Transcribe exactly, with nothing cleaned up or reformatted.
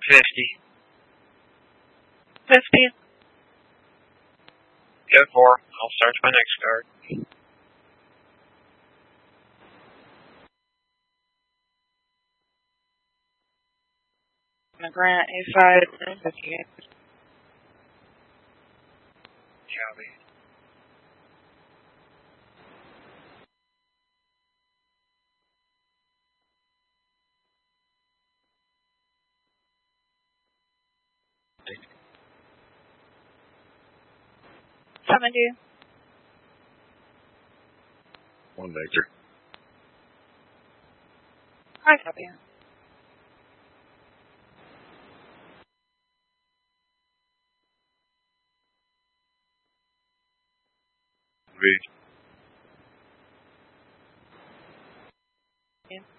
Fifty. Fifty. Go for. I'll search my next card. Grant A five fifty-eight. Copy. Seventy. One Victor. I copy. V. Yeah.